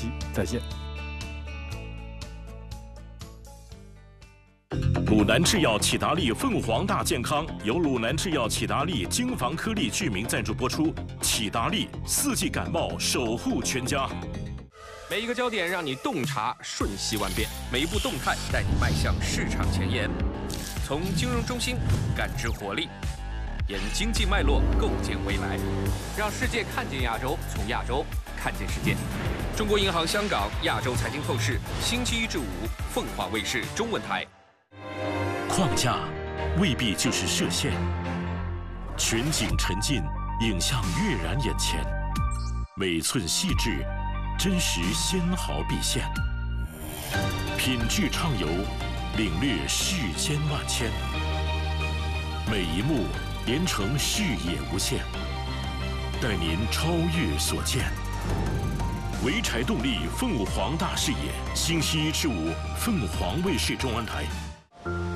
期再见。 鲁南制药启达利凤凰大健康由鲁南制药启达利精防颗粒剧名赞助播出。启达利4季感冒守护全家。 每一个焦点让你洞察瞬息万变，每一步动态带你迈向市场前沿。从金融中心感知活力，沿经济脉络构建未来，让世界看见亚洲，从亚洲看见世界。中国银行香港亚洲财经透视，星期1至5，凤凰卫视中文台。 框架未必就是设限，全景沉浸，影像跃然眼前，每寸细致，真实纤毫毕现，品质畅游，领略世间万千，每一幕连成视野无限，带您超越所见。潍柴动力凤凰大视野，星期1至5，凤凰卫视中文台。